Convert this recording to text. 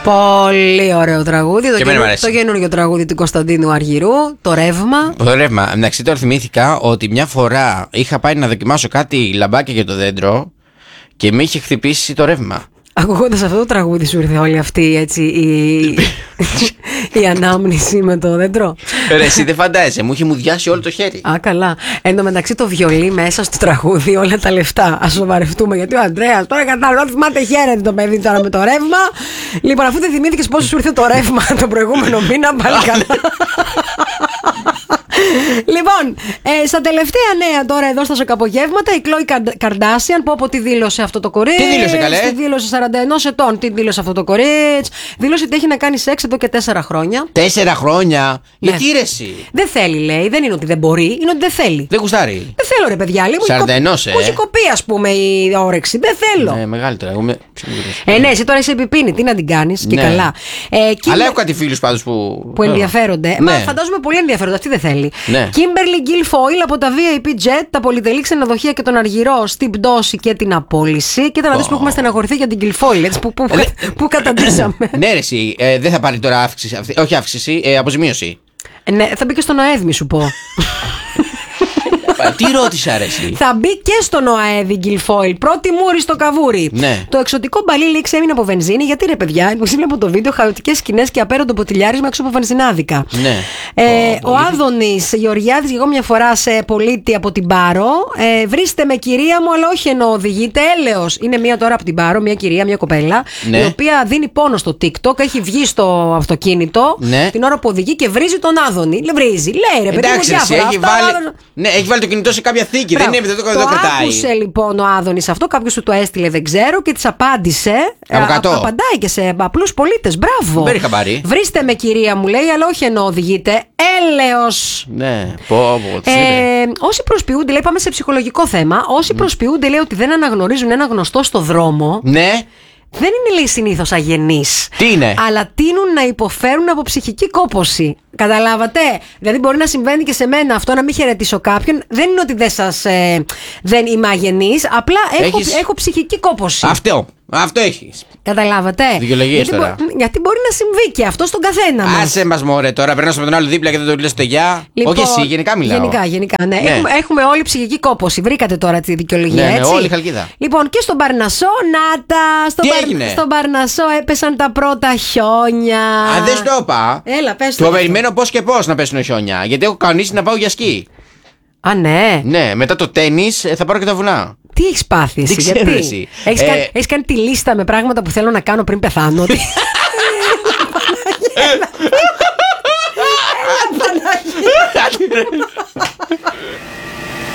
Πολύ ωραίο τραγούδι. Το καινούργιο τραγούδι του Κωνσταντίνου Αργυρού. Το ρεύμα. Το ρεύμα. Εντάξει, τώρα θυμήθηκα ότι μια φορά είχα πάει να δοκιμάσω κάτι λαμπάκια για το δέντρο και με είχε χτυπήσει το ρεύμα. Ακούγοντας αυτό το τραγούδι σου ήρθε όλη αυτή έτσι η ανάμνηση με το δέντρο. Ρε, εσύ δεν φαντάζεσαι, μου είχε μουδιάσει όλο το χέρι. Α, καλά. Εν τω μεταξύ το βιολί μέσα στο τραγούδι, όλα τα λεφτά. Ας σοβαρευτούμε, γιατί ο Ανδρέας τώρα κατάλαβα, θυμάται χαίρεται το παιδί τώρα με το ρεύμα. Λοιπόν, αφού δεν θυμήθηκες πόσο σου ήρθε το ρεύμα τον προηγούμενο μήνα, πάλι καλά. Λοιπόν, στα τελευταία νέα τώρα εδώ στα σοκαπογεύματα, η Κλόι Καρντάσιαν, που από τι δήλωσε αυτό το κορίτσι. Τι δήλωσε, καλέ? Τι δήλωσε 41 ετών, τι δήλωσε αυτό το κορίτσι. Δήλωσε ότι έχει να κάνει σεξ εδώ και 4 χρόνια. 4 χρόνια? Ναι. Γιατί ρε εσύ? Δεν θέλει, λέει. Δεν είναι ότι δεν μπορεί, είναι ότι δεν θέλει. Δεν γουστάρει. Δεν θέλω, ρε παιδιά. Λίγο 41, μου έχει κοπεί, ας πούμε, η όρεξη. Δεν θέλω. Ναι, μεγάλη τώρα. Ναι, εσύ τώρα είσαι επιπίνη. Τι να την κάνεις, και καλά. Αλλά έχω κάτι φίλους πάντως που ενδιαφέρονται. Ναι. Μα φαντάζομαι πολύ ενδιαφέρονται. Αυτή δεν θέλει. Ναι. Κίμπερλι Γκιλφόιλ από τα VIP Jet, τα πολυτελή ξενοδοχεία και τον Αργυρό στην πτώση και την απόλυση. Κοίτα να δεις που έχουμε στεναχωρηθεί για την Γκιλφόιλ, έτσι, που καταντήσαμε. Ναι, ρε εσύ, δεν θα πάρει τώρα αύξηση, όχι αύξηση, αποζημίωση. Ναι, θα μπει και στον ΟΑΕΔ, μη σου πω. Τι ρώτησα, ρε εσύ? Θα μπει και στον ΟΑΕΔ η Γκιλφόιλ. Πρώτη μούρη στο καβούρι. Ναι. Το εξωτικό μπαλί έμεινε από βενζίνη. Γιατί ρε παιδιά, όπως βλέπω το βίντεο, χαοτικές σκηνές και απέραντο ποτηλιάρισμα έξω από βενζινάδικα. Ναι. Ο Άδωνης Γεωργιάδης, εγώ μια φορά σε πολίτη από την Πάρο. Βρίστε με κυρία μου, αλλά όχι ενώ οδηγείτε. Έλεος. Είναι μια τώρα από την Πάρο, μια κυρία, μια κοπέλα, ναι, η οποία δίνει πόνο στο TikTok. Έχει βγει στο αυτοκίνητο, ναι, την ώρα που οδηγεί και βρίζει τον Άδωνη. Βρίζει. Λέει ρε παιδί μου διάφορα. Ναι, έχει βάλει το κινητό σε κάποια θήκη. Δεν είναι, δεν το κρατάει. Άκουσε λοιπόν ο Άδωνης αυτό, κάποιος του το έστειλε, δεν ξέρω, και της απάντησε. Απαντάει και σε απλούς πολίτες. Μπράβο. Δεν είχα πάρει. Βρίστε με κυρία μου, λέει, αλλά όχι ενώ οδηγείτε. Έλεος. Ναι, όσοι προσποιούνται, λέει, πάμε σε ψυχολογικό θέμα. Όσοι προσποιούνται, λέει, ότι δεν αναγνωρίζουν ένα γνωστό στο δρόμο. Ναι. Δεν είναι, λέει, συνήθως αγενείς. Τι είναι? Αλλά τείνουν να υποφέρουν από ψυχική κόπωση. Καταλάβατε? Δηλαδή, μπορεί να συμβαίνει και σε μένα αυτό, να μην χαιρετήσω κάποιον. Δεν είναι ότι δεν είμαι αγενής. Απλά έχω ψυχική κόπωση. Αυτό έχεις. Καταλάβατε? Δικαιολογίες τώρα. Γιατί μπορεί να συμβεί και αυτό στον καθένα μας. Άσε μας, μωρέ, τώρα περνάς με τον άλλο δίπλα και δεν το λες το γεια. Λοιπόν, όχι εσύ, γενικά μιλάω. Γενικά, ναι. Έχουμε όλη ψυχική κόπωση. Βρήκατε τώρα τη δικαιολογία, ναι, έτσι. όλη χαλκίδα. Λοιπόν, και στον Παρνασσό, στον Παρνασσό έπεσαν τα πρώτα χιόνια. Αν δεν στο είπα. Έλα, πες το. Το περιμένω πώς και πώς να πέσουν χιόνια. Γιατί έχω κανονίσει να πάω για σκι. Α, ναι. Ναι, μετά το τένις θα πάρω και τα βουνά. Τι έχεις πάθει εσύ? Γιατί? Έχεις κάνει τη λίστα με πράγματα που θέλω να κάνω πριν πεθάνω.